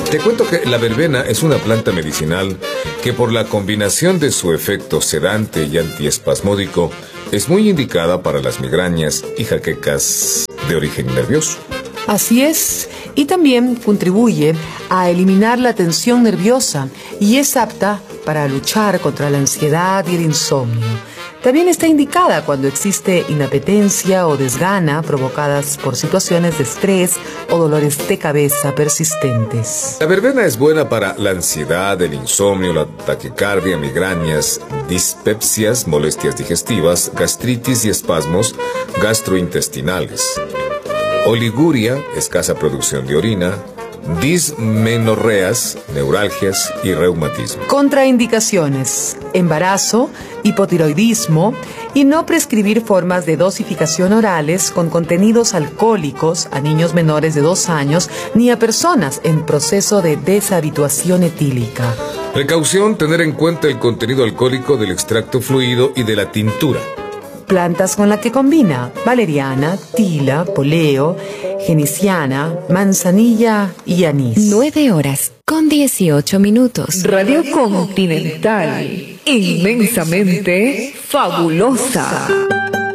Te cuento que la verbena es una planta medicinal que por la combinación de su efecto sedante y antiespasmódico es muy indicada para las migrañas y jaquecas de origen nervioso. Así es, y también contribuye a eliminar la tensión nerviosa y es apta para luchar contra la ansiedad y el insomnio. También está indicada cuando existe inapetencia o desgana provocadas por situaciones de estrés o dolores de cabeza persistentes. La verbena es buena para la ansiedad, el insomnio, la taquicardia, migrañas, dispepsias, molestias digestivas, gastritis y espasmos gastrointestinales, oliguria, escasa producción de orina, dismenorreas, neuralgias y reumatismo. Contraindicaciones: embarazo, hipotiroidismo y no prescribir formas de dosificación orales con contenidos alcohólicos a niños menores de 2 años ni a personas en proceso de deshabituación etílica. Precaución: tener en cuenta el contenido alcohólico del extracto fluido y de la tintura. Plantas con la que combina: valeriana, tila, poleo, geniciana, manzanilla y anís. 9:18. Radio Continental, inmensamente fabulosa.